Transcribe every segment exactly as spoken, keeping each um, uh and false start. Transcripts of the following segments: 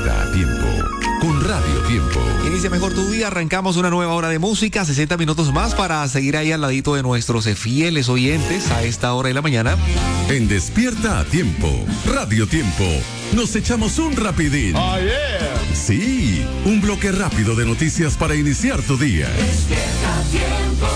Despierta a tiempo con Radio Tiempo. Inicia mejor tu día, arrancamos una nueva hora de música, sesenta minutos más para seguir ahí al ladito de nuestros fieles oyentes a esta hora de la mañana. En Despierta a Tiempo, Radio Tiempo, nos echamos un rapidín. Oh, yeah. Sí, un bloque rápido de noticias para iniciar tu día. Despierta a Tiempo.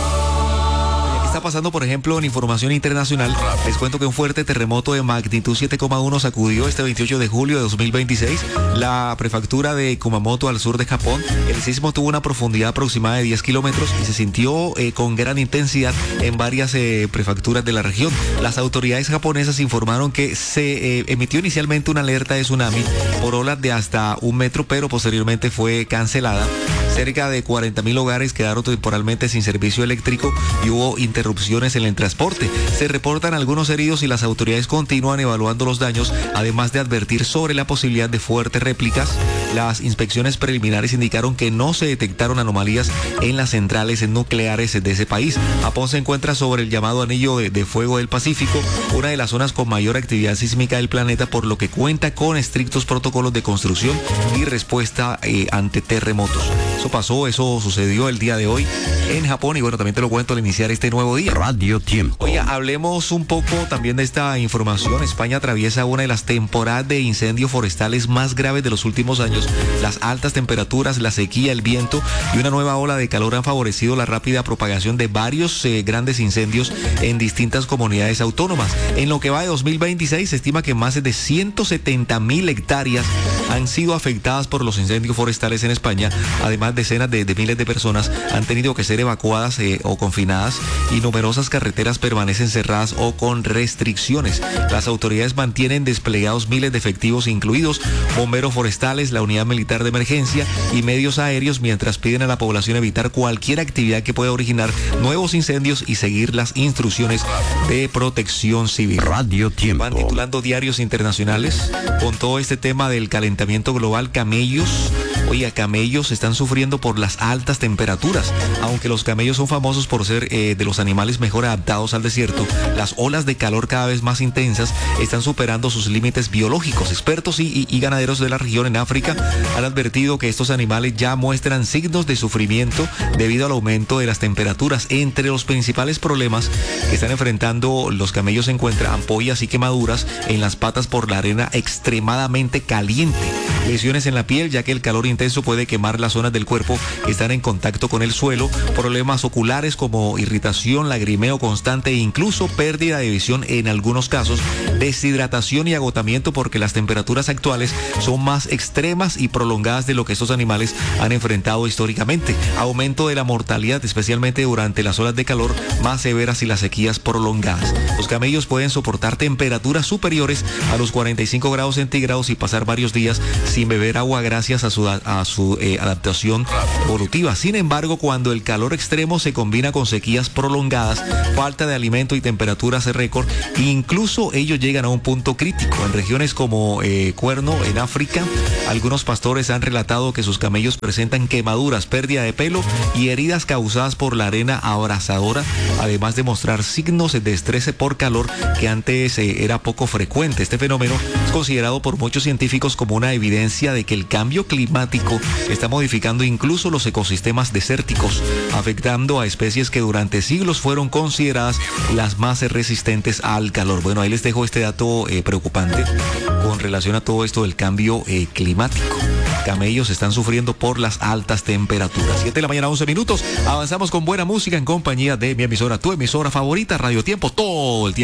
Está pasando, por ejemplo, en información internacional. Les cuento que un fuerte terremoto de magnitud siete coma uno sacudió este veintiocho de julio de dos mil veintiséis la prefectura de Kumamoto al sur de Japón. El sismo tuvo una profundidad aproximada de diez kilómetros y se sintió eh, con gran intensidad en varias eh, prefecturas de la región. Las autoridades japonesas informaron que se eh, emitió inicialmente una alerta de tsunami por olas de hasta un metro, pero posteriormente fue cancelada. Cerca de cuarenta mil hogares quedaron temporalmente sin servicio eléctrico y hubo interrupciones en el transporte. Se reportan algunos heridos y las autoridades continúan evaluando los daños, además de advertir sobre la posibilidad de fuertes réplicas. Las inspecciones preliminares indicaron que no se detectaron anomalías en las centrales nucleares de ese país. Japón se encuentra sobre el llamado Anillo de, de Fuego del Pacífico, una de las zonas con mayor actividad sísmica del planeta, por lo que cuenta con estrictos protocolos de construcción y respuesta eh, ante terremotos. Eso pasó, eso sucedió el día de hoy en Japón y bueno, también te lo cuento al iniciar este nuevo día. Radio Tiempo. Oye, hablemos un poco también de esta información. España atraviesa una de las temporadas de incendios forestales más graves de los últimos años. Las altas temperaturas, la sequía, el viento y una nueva ola de calor han favorecido la rápida propagación de varios eh, grandes incendios en distintas comunidades autónomas. En lo que va de dos mil veintiséis se estima que más de ciento setenta mil hectáreas han sido afectadas por los incendios forestales en España. Además, decenas de, de miles de personas han tenido que ser evacuadas eh, o confinadas y numerosas carreteras permanecen cerradas o con restricciones. Las autoridades mantienen desplegados miles de efectivos, incluidos bomberos forestales, la unidad militar de emergencia y medios aéreos, mientras piden a la población evitar cualquier actividad que pueda originar nuevos incendios y seguir las instrucciones de protección civil. Radio Tiempo. Van titulando diarios internacionales con todo este tema del calentamiento global. Camellos, oiga, camellos están sufriendo por las altas temperaturas. Aunque los camellos son famosos por ser eh, de los animales mejor adaptados al desierto, las olas de calor cada vez más intensas están superando sus límites biológicos. Expertos y, y, y ganaderos de la región en África han advertido que estos animales ya muestran signos de sufrimiento debido al aumento de las temperaturas. Entre los principales problemas que están enfrentando los camellos se encuentran ampollas y quemaduras en las patas por la arena extremadamente caliente, lesiones en la piel ya que el calor intenso puede quemar las zonas del cuerpo que están en contacto con el suelo, problemas oculares como irritación, lagrimeo constante e incluso pérdida de visión en algunos casos, deshidratación y agotamiento porque las temperaturas actuales son más extremas y prolongadas de lo que estos animales han enfrentado históricamente. Aumento de la mortalidad, especialmente durante las olas de calor más severas y las sequías prolongadas. Los camellos pueden soportar temperaturas superiores a los cuarenta y cinco grados centígrados y pasar varios días sin beber agua gracias a su, a su eh, adaptación evolutiva. Sin embargo, cuando el calor extremo se combina con sequías prolongadas, falta de alimento y temperaturas récord, incluso ellos llegan a un punto crítico. En regiones como eh, Cuerno, en África, algunos pastores han relatado que sus camellos presentan quemaduras, pérdida de pelo y heridas causadas por la arena abrasadora, además de mostrar signos de estrés por calor que antes eh, era poco frecuente. Este fenómeno es considerado por muchos científicos como una evidencia de que el cambio climático está modificando incluso los ecosistemas desérticos, afectando a especies que durante siglos fueron consideradas las más resistentes al calor. Bueno, ahí les dejo este dato eh, preocupante con relación a todo esto del cambio eh, climático. Camellos están sufriendo por las altas temperaturas. siete de la mañana, once minutos. Avanzamos con buena música en compañía de mi emisora, tu emisora favorita, Radio Tiempo, todo el tiempo.